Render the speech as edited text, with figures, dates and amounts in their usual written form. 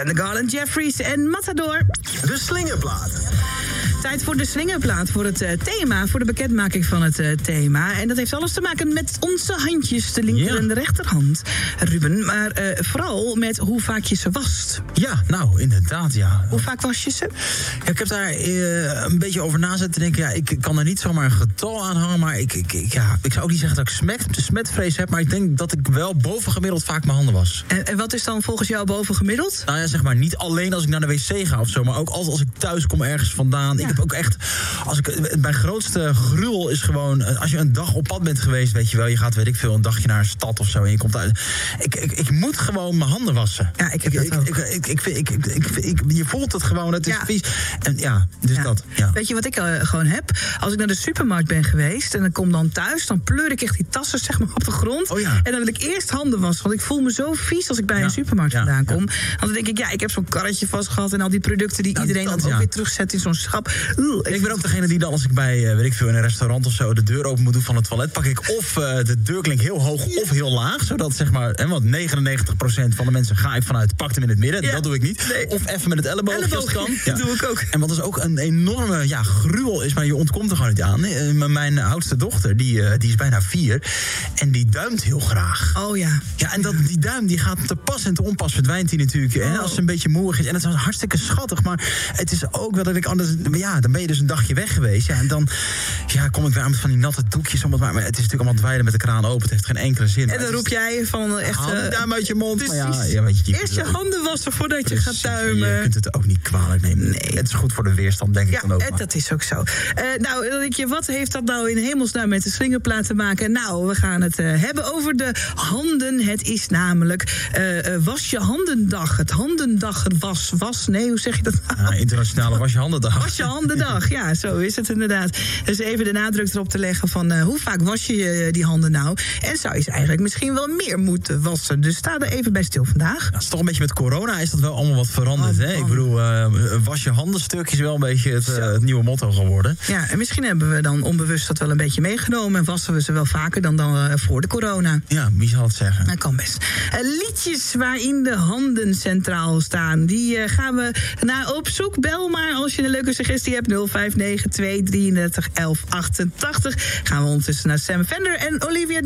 Sandra Garland, Jeffries en Matador. De slingerplaat. Tijd voor de slingerplaat, voor het thema, voor de bekendmaking van het thema. En dat heeft alles te maken met onze handjes, de linker en de rechterhand, Ruben. Maar vooral met hoe vaak je ze wast. Ja, nou, inderdaad, ja. Hoe vaak was je ze? Ja, ik heb daar een beetje over na zitten denken. Ja, ik kan er niet zomaar een getal aan hangen, maar ik zou ook niet zeggen dat ik smetvrees heb, maar ik denk dat ik wel bovengemiddeld vaak mijn handen was. En wat is dan volgens jou bovengemiddeld? Nou ja, zeg maar, niet alleen als ik naar de wc ga of zo, maar ook als ik thuis kom ergens vandaan. Ja. Ik heb ook echt, mijn grootste gruwel is gewoon, als je een dag op pad bent geweest, weet je wel, je gaat, weet ik veel, een dagje naar een stad of zo en je komt uit. Ik moet gewoon mijn handen wassen. Ja, ik heb dat ook. Je voelt het gewoon, het is vies. En ja, dus dat. Ja. Weet je wat ik gewoon heb? Als ik naar de supermarkt ben geweest en ik kom dan thuis, dan pleur ik echt die tassen zeg maar op de grond. Oh ja. En dan wil ik eerst handen wassen, want ik voel me zo vies als ik bij een supermarkt vandaan kom. Want dan denk ik, ik heb zo'n karretje vast gehad en al die producten die iedereen dan ook weer terugzet in zo'n schap. Ik ben ook degene die dan, als ik bij, weet ik veel, in een restaurant of zo de deur open moet doen van het toilet, pak ik of de deurklink heel hoog of heel laag, zodat zeg maar, want 99% van de mensen ga ik vanuit, pak hem in het midden, dat doe ik niet. Nee. Of even met het elleboog als het kan. Dat doe ik ook. En wat dus ook een enorme gruwel is, maar je ontkomt er gewoon niet aan. Mijn oudste dochter, die is bijna 4 en die duimt heel graag. Oh ja. Ja, en die duim die gaat te pas en te onpas verdwijnt die natuurlijk. En als ze een beetje moeig is. En het was hartstikke schattig, maar het is ook wel dat ik anders, dan ben je dus een dagje weg geweest. Ja, en dan kom ik weer aan met van die natte doekjes. Maar het is natuurlijk allemaal dweilen met de kraan open. Het heeft geen enkele zin. En dan roep jij van echt haal die duim uit je mond. Maar eerst je handen wassen voordat je gaat duimen. Je kunt het ook niet kwalijk nemen. Nee. Het is goed voor de weerstand, denk ik dan ook. Ja, dat is ook zo. Nou, dan denk je, wat heeft dat nou in hemelsnaam met de slingerplaat te maken? Nou, we gaan het hebben over de handen. Het is namelijk was je handendag. Het handendag was. Nee, hoe zeg je dat nou? Internationale was je handendag. Was je handendag, ja, zo is het inderdaad. Dus even de nadruk erop te leggen van hoe vaak was je die handen nou? En zou je ze eigenlijk misschien wel meer moeten wassen? Dus sta er even bij stil vandaag. Ja, het is toch een beetje met corona is dat wel allemaal wat veranderd, hè? Ik bedoel, was je handenstuk is wel een beetje het nieuwe motto geworden. Ja, en misschien hebben we dan onbewust dat wel een beetje meegenomen en wassen we ze wel vaker dan voor de corona. Ja, wie zal het zeggen? Dat kan best. Liedjes waarin de handen centraal staan, die gaan we naar op zoek. Bel maar als je een leuke suggestie hebt. 059 233 1188. Gaan we ondertussen naar Sam Fender en Olivia